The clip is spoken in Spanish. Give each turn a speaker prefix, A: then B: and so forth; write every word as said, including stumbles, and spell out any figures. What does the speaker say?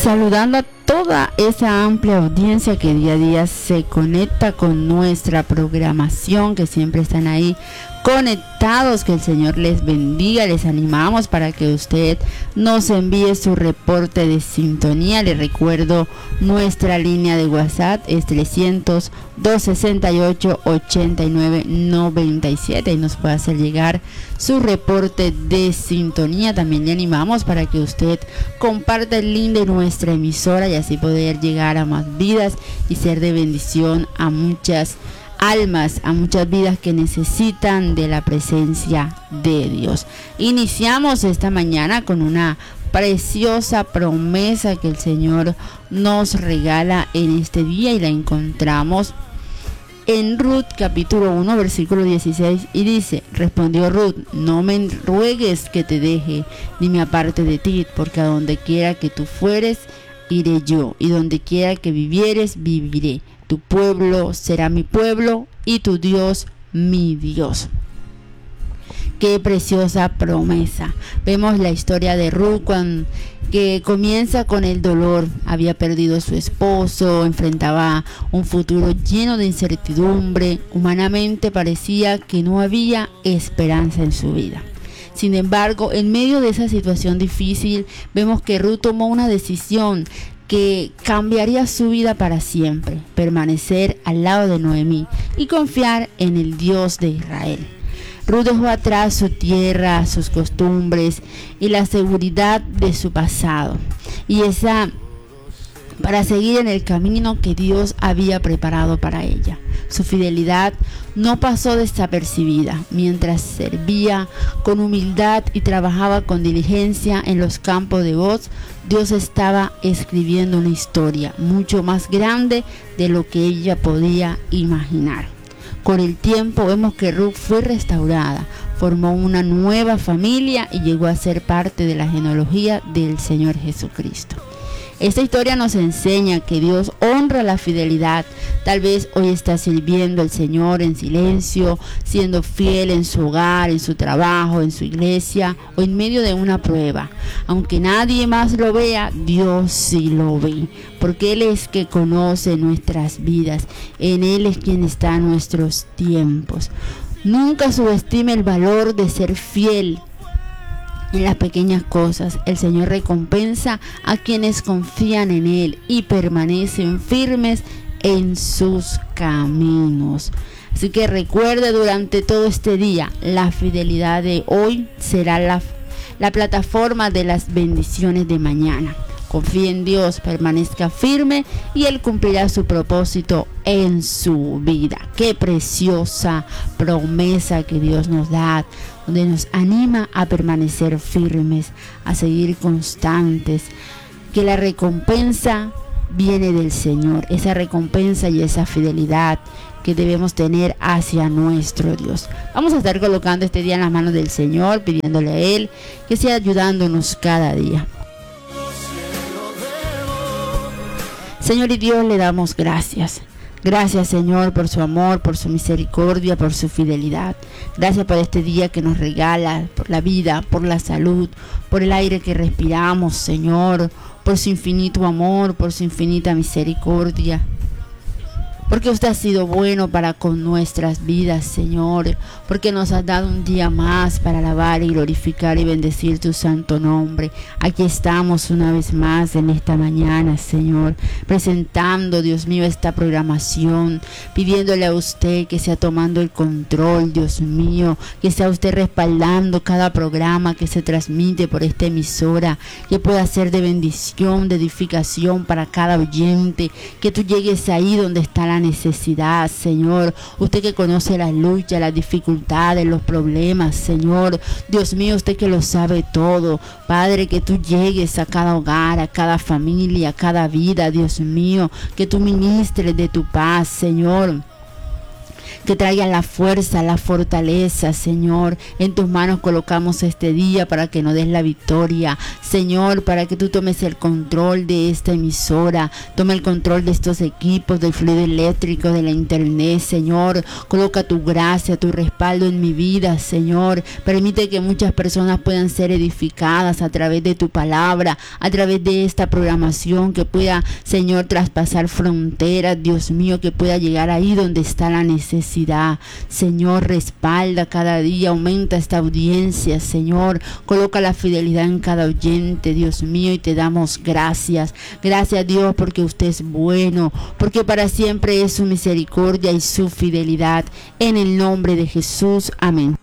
A: saludando a toda esa amplia audiencia que día a día se conecta con nuestra programación, que siempre están ahí conectados. Que el Señor les bendiga. Les animamos para que usted nos envíe su reporte de sintonía. Les recuerdo nuestra línea de WhatsApp es trescientos, doscientos sesenta y ocho, ochenta y nueve noventa y siete y nos puede hacer llegar su reporte de sintonía. También le animamos para que usted comparta el link de nuestra emisora y así poder llegar a más vidas y ser de bendición a muchas almas, a muchas vidas que necesitan de la presencia de Dios. Iniciamos esta mañana con una preciosa promesa que el Señor nos regala en este día y la encontramos en Ruth capítulo uno versículo dieciséis y dice: respondió Ruth, no me ruegues que te deje ni me aparte de ti, porque a donde quiera que tú fueres iré yo, y donde quiera que vivieres viviré. Tu pueblo será mi pueblo y tu Dios mi Dios. Qué preciosa promesa. Vemos la historia de Ruth cuando, que comienza con el dolor. Había perdido a su esposo, enfrentaba un futuro lleno de incertidumbre. Humanamente parecía que no había esperanza en su vida. Sin embargo, en medio de esa situación difícil, vemos que Ruth tomó una decisión que cambiaría su vida para siempre: permanecer al lado de Noemí y confiar en el Dios de Israel. Ruth dejó atrás su tierra, sus costumbres y la seguridad de su pasado, y esa para seguir en el camino que Dios había preparado para ella. Su fidelidad no pasó desapercibida. Mientras servía con humildad y trabajaba con diligencia en los campos de Boz, Dios estaba escribiendo una historia mucho más grande de lo que ella podía imaginar. Con el tiempo vemos que Ruth fue restaurada, formó una nueva familia y llegó a ser parte de la genealogía del Señor Jesucristo. Esta historia nos enseña que Dios honra la fidelidad. Tal vez hoy está sirviendo al Señor en silencio, siendo fiel en su hogar, en su trabajo, en su iglesia o en medio de una prueba. Aunque nadie más lo vea, Dios sí lo ve, porque Él es que conoce nuestras vidas. En Él es quien está en nuestros tiempos. Nunca subestime el valor de ser fiel en las pequeñas cosas. El Señor recompensa a quienes confían en Él y permanecen firmes en sus caminos. Así que recuerde durante todo este día, la fidelidad de hoy será la, la plataforma de las bendiciones de mañana. Confíe en Dios, permanezca firme y Él cumplirá su propósito en su vida. Qué preciosa promesa que Dios nos da, donde nos anima a permanecer firmes, a seguir constantes, que la recompensa viene del Señor, esa recompensa y esa fidelidad que debemos tener hacia nuestro Dios. Vamos a estar colocando este día en las manos del Señor, pidiéndole a Él que sea ayudándonos cada día. Señor y Dios, le damos gracias. Gracias, Señor, por su amor, por su misericordia, por su fidelidad. Gracias por este día que nos regala, por la vida, por la salud, por el aire que respiramos, Señor, por su infinito amor, por su infinita misericordia. Porque usted ha sido bueno para con nuestras vidas, Señor. Porque nos has dado un día más para alabar y glorificar y bendecir tu santo nombre. Aquí estamos una vez más en esta mañana, Señor, presentando, Dios mío, esta programación, pidiéndole a usted que sea tomando el control, Dios mío, que sea usted respaldando cada programa que se transmite por esta emisora, que pueda ser de bendición, de edificación para cada oyente, que tú llegues ahí donde está la necesidad, Señor. Usted que conoce las luchas, las dificultades, los problemas, Señor. Dios mío, usted que lo sabe todo. Padre, que tú llegues a cada hogar, a cada familia, a cada vida, Dios mío. Que tú ministres de tu paz, Señor. que traigan la fuerza, la fortaleza, Señor. En tus manos colocamos este día para que nos des la victoria, Señor, para que tú tomes el control de esta emisora, tome el control de estos equipos, del fluido eléctrico, de la internet, Señor. Coloca tu gracia, tu respaldo en mi vida, Señor. Permite que muchas personas puedan ser edificadas a través de tu palabra, a través de esta programación, que pueda, Señor, traspasar fronteras, Dios mío, que pueda llegar ahí donde está la necesidad. Señor, respalda cada día, aumenta esta audiencia, Señor. Coloca la fidelidad en cada oyente, Dios mío, y te damos gracias. Gracias, Dios, porque usted es bueno, porque para siempre es su misericordia y su fidelidad. En el nombre de Jesús, amén.